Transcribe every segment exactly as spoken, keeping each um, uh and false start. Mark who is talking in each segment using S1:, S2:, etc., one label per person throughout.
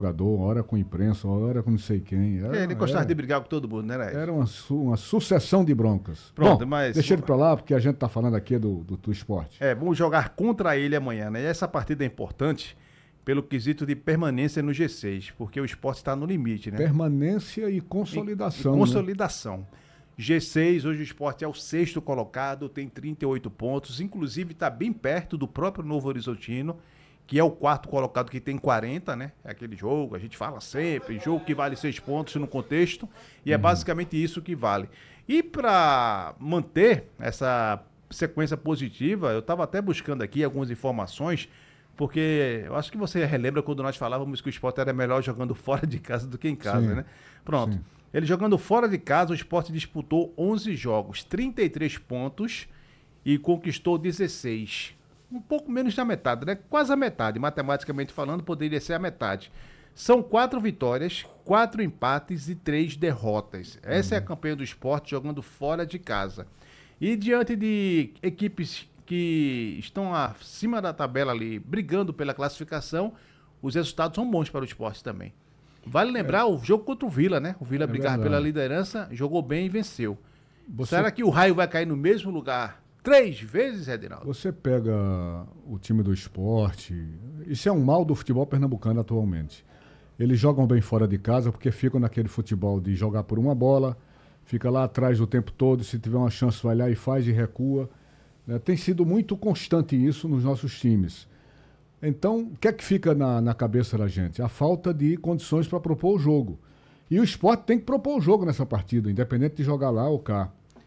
S1: jogador, uma hora com imprensa, uma hora com não sei quem. Era,
S2: É, ele gostava
S1: era,
S2: de brigar com todo mundo, né, Ed?
S1: era uma, su- uma sucessão de broncas.
S2: Pronto,
S1: Bom,
S2: mas-
S1: deixa ele pra lá, porque a gente tá falando aqui do, do, do esporte.
S2: É, vamos jogar contra ele amanhã, né? E essa partida é importante pelo quesito de permanência no G seis, porque o Sport está no limite, né?
S1: Permanência e consolidação.
S2: E
S1: né?
S2: consolidação. G seis, hoje o Sport é o sexto colocado, tem trinta e oito pontos, inclusive está bem perto do próprio Novo Horizontino, que é o quarto colocado que tem quarenta, né? É aquele jogo, a gente fala sempre, jogo que vale seis pontos no contexto, e é
S1: Uhum.
S2: basicamente isso que vale. E para manter essa sequência positiva, eu estava até buscando aqui algumas informações, porque eu acho que você relembra quando nós falávamos que o Sport era melhor jogando fora de casa do que em casa,
S1: Sim,
S2: né? Pronto.
S1: sim.
S2: Ele jogando fora de casa, o Sport disputou onze jogos, trinta e três pontos e conquistou dezesseis. Um pouco menos da metade, né? Quase a metade, matematicamente falando, poderia ser a metade. São quatro vitórias, quatro empates e três derrotas. Essa é a campanha do Sport jogando fora de casa. E diante de equipes que estão acima da tabela ali, brigando pela classificação, os resultados são bons para o Sport também. Vale lembrar é. o jogo contra o Vila, né? O Vila é brigava verdade. pela liderança, jogou bem e venceu. Você... Será que o Raio vai cair no mesmo lugar três vezes, Reginaldo?
S1: Você pega o time do Sport, isso é um mal do futebol pernambucano atualmente. Eles jogam bem fora de casa porque ficam naquele futebol de jogar por uma bola, fica lá atrás o tempo todo, se tiver uma chance vai lá e faz e recua. Né? Tem sido muito constante isso nos nossos times. Então, o que é que fica na, na cabeça da gente? A falta de condições para propor o jogo. E o Sport tem que propor o jogo nessa partida, independente de jogar lá ou cá.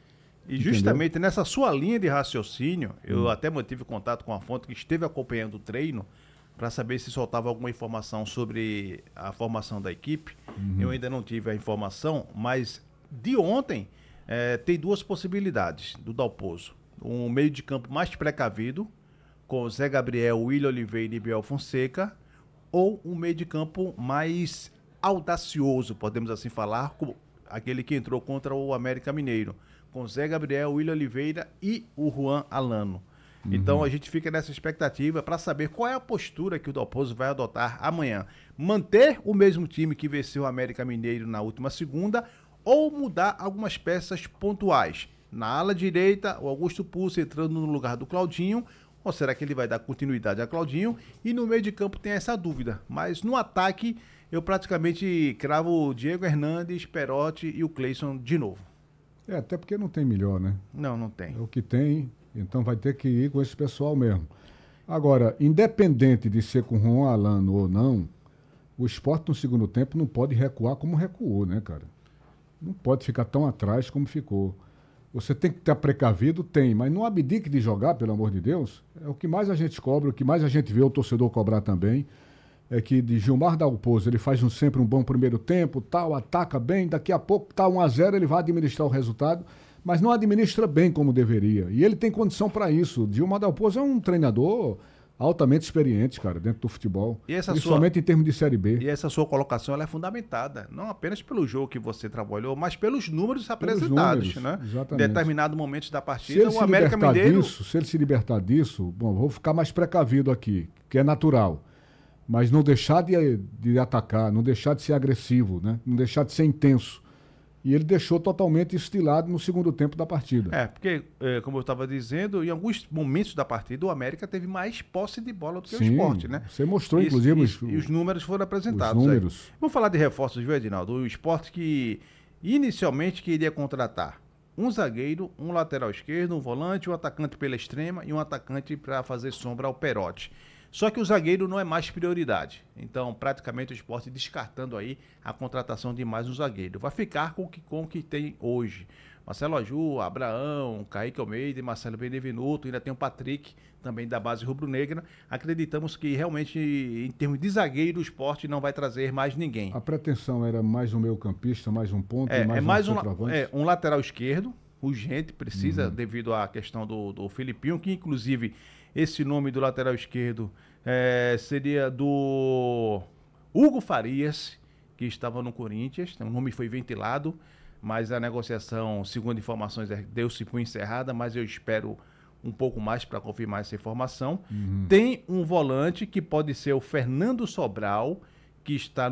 S2: E justamente Entendeu? nessa sua linha de raciocínio, eu hum. até mantive contato com a fonte que esteve acompanhando o treino para saber se soltava alguma informação sobre a formação da equipe. Uhum. Eu ainda não tive a informação, mas de ontem é, tem duas possibilidades do Dalpozo. Um meio de campo mais precavido, com Zé Gabriel, William Oliveira e Biel Fonseca, ou um meio de campo mais audacioso, podemos assim falar, como aquele que entrou contra o América Mineiro, com Zé Gabriel, William Oliveira e o Juan Alano. Uhum. Então a gente fica nessa expectativa para saber qual é a postura que o Dalpozo vai adotar amanhã. Manter o mesmo time que venceu o América Mineiro na última segunda ou mudar algumas peças pontuais. Na ala direita, o Augusto Pulso entrando no lugar do Claudinho, ou será que ele vai dar continuidade a Claudinho? E no meio de campo tem essa dúvida. Mas no ataque, eu praticamente cravo o Diego Hernandes, Perotti e o Cleison de novo.
S1: É, até porque não tem melhor, né?
S2: Não, não tem.
S1: É o que tem, então vai ter que ir com esse pessoal mesmo. Agora, independente de ser com o Juan Alano ou não, o Sport no segundo tempo não pode recuar como recuou, né, cara? Não pode ficar tão atrás como ficou. Você tem que estar precavido? Tem, mas não abdique de jogar, pelo amor de Deus. É o que mais a gente cobra, o que mais a gente vê o torcedor cobrar também, é que de Gilmar Dalpozo, ele faz um, sempre um bom primeiro tempo, tal, ataca bem, daqui a pouco tá um a zero, ele vai administrar o resultado, mas não administra bem como deveria. E ele tem condição para isso. Gilmar Dalpozo é um treinador altamente experiente, cara, dentro do futebol,
S2: e essa
S1: principalmente
S2: sua,
S1: em termos de Série B.
S2: E essa sua colocação ela é fundamentada, não apenas pelo jogo que você trabalhou, mas pelos números
S1: pelos
S2: números, né? Em determinado momento da partida, o América Mineiro...
S1: Disso, se ele se libertar disso, bom, vou ficar mais precavido aqui, que é natural, mas não deixar de, de atacar, não deixar de ser agressivo, né? Não deixar de ser intenso. E ele deixou totalmente estilado no segundo tempo da partida.
S2: É, porque, é, como eu estava dizendo, em alguns momentos da partida, o América teve mais posse de bola do que
S1: Sim,
S2: o Sport, né?
S1: Você mostrou,
S2: e,
S1: inclusive...
S2: E,
S1: os,
S2: e os números foram apresentados.
S1: Os números.
S2: Aí. Vamos falar de reforços, viu, Edinaldo? O Sport que inicialmente queria contratar um zagueiro, um lateral esquerdo, um volante, um atacante pela extrema e um atacante para fazer sombra ao Perotti. Só que o zagueiro não é mais prioridade. Então, praticamente o Sport descartando aí a contratação de mais um zagueiro. Vai ficar com o que, com o que tem hoje. Marcelo Aju, Abraão, Kaique Almeida e Marcelo Benevenuto. Ainda tem o Patrick, também da base rubro-negra. Acreditamos que realmente, em termos de zagueiro, o Sport não vai trazer mais ninguém.
S1: A pretensão era mais um meio-campista, mais um ponto,
S2: é,
S1: mais,
S2: é mais
S1: um,
S2: um, é, um lateral esquerdo. Urgente, precisa, uhum. devido à questão do, do Filipinho, que inclusive... Esse nome do lateral esquerdo é, seria do Hugo Farias, que estava no Corinthians. O nome foi ventilado, mas a negociação, segundo informações, deu-se por encerrada, mas eu espero um pouco mais para confirmar essa informação. Uhum. Tem um volante que pode ser o Fernando Sobral, que está